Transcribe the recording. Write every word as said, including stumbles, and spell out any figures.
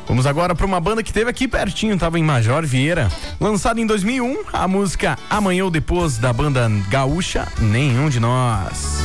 Vamos agora para uma banda que teve aqui pertinho, tava em Major Vieira. Lançada em dois mil e um, a música Amanhã ou Depois, da banda gaúcha Nenhum de Nós.